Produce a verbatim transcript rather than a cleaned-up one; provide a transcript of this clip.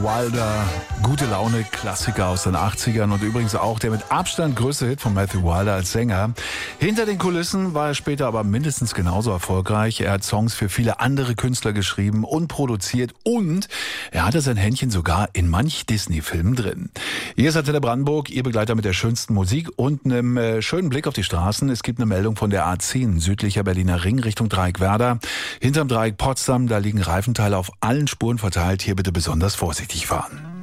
Wilder, gute Laune, Klassiker aus den achtzigern und übrigens auch der mit Abstand größte Hit von Matthew Wilder als Sänger. Hinter den Kulissen war er später aber mindestens genauso erfolgreich. Er hat Songs für viele andere Künstler geschrieben und produziert und er hatte sein Händchen sogar in manch Disney-Filmen drin. Hier ist Antenne Brandenburg, Ihr Begleiter mit der schönsten Musik und einem äh, schönen Blick auf die Straßen. Es gibt eine Meldung von der A zehn, südlicher Berliner Ring Richtung Dreieck-Werder. Hinterm Dreieck Potsdam, da liegen Reifenteile auf allen Spuren verteilt. Hier bitte besonders vorsichtig fahren.